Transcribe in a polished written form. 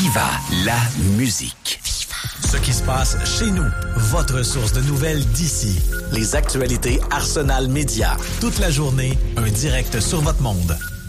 Viva la musique. Ce qui se passe chez nous. Votre source de nouvelles d'ici. Les actualités Arsenal Média. Toute la journée, un direct sur votre monde.